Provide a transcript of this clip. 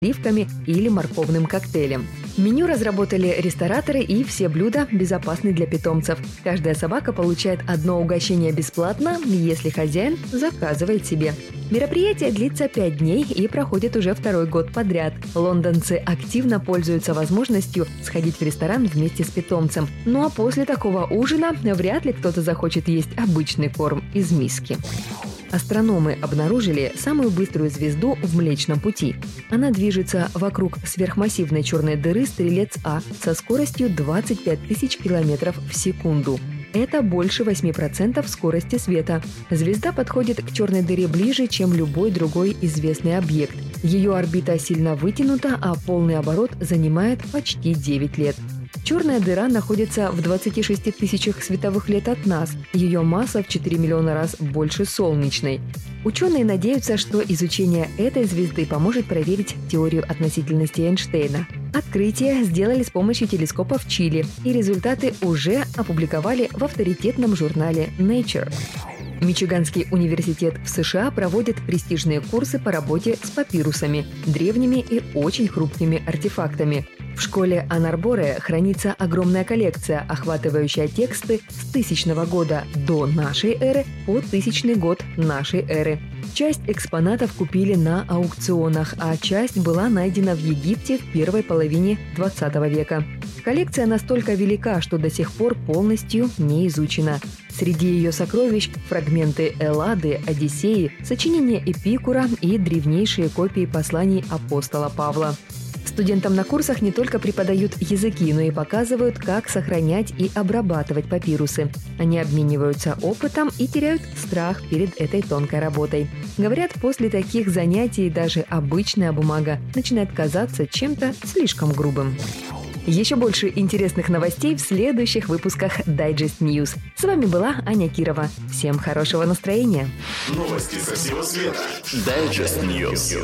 оливками или морковным коктейлем. Меню разработали рестораторы, и все блюда безопасны для питомцев. Каждая собака получает одно угощение бесплатно, если хозяин заказывает себе. Мероприятие длится 5 дней и проходит уже второй год подряд. Лондонцы активно пользуются возможностью сходить в ресторан вместе с питомцем. Ну а после такого ужина вряд ли кто-то захочет есть обычный корм из миски. Астрономы обнаружили самую быструю звезду в Млечном Пути. Она движется вокруг сверхмассивной черной дыры Стрелец А со скоростью 25 тысяч километров в секунду. Это больше 8% скорости света. Звезда подходит к черной дыре ближе, чем любой другой известный объект. Ее орбита сильно вытянута, а полный оборот занимает почти 9 лет. Черная дыра находится в 26 тысячах световых лет от нас. Ее масса в 4 миллиона раз больше солнечной. Ученые надеются, что изучение этой звезды поможет проверить теорию относительности Эйнштейна. Открытие сделали с помощью телескопа в Чили, и результаты уже опубликовали в авторитетном журнале Nature. Мичиганский университет в США проводит престижные курсы по работе с папирусами, древними и очень хрупкими артефактами. В школе Ан-Арборе хранится огромная коллекция, охватывающая тексты с 1000 года до нашей эры по 1000 год нашей эры. Часть экспонатов купили на аукционах, а часть была найдена в Египте в первой половине 20 века. Коллекция настолько велика, что до сих пор полностью не изучена. Среди ее сокровищ – фрагменты Эллады, Одиссеи, сочинения Эпикура и древнейшие копии посланий апостола Павла. Студентам на курсах не только преподают языки, но и показывают, как сохранять и обрабатывать папирусы. Они обмениваются опытом и теряют страх перед этой тонкой работой. Говорят, после таких занятий даже обычная бумага начинает казаться чем-то слишком грубым. Еще больше интересных новостей в следующих выпусках Digest News. С вами была Аня Кирова. Всем хорошего настроения. Новости со всего света. Digest News.